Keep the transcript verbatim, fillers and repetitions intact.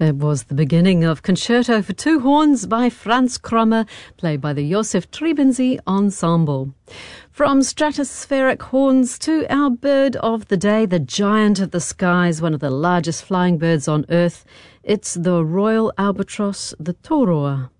That was the beginning of Concerto for Two Horns by Franz Krommer, played by the Josef Trebensee Ensemble. From stratospheric horns to our bird of the day, the giant of the skies, one of the largest flying birds on Earth, it's the Royal Albatross, the toroa.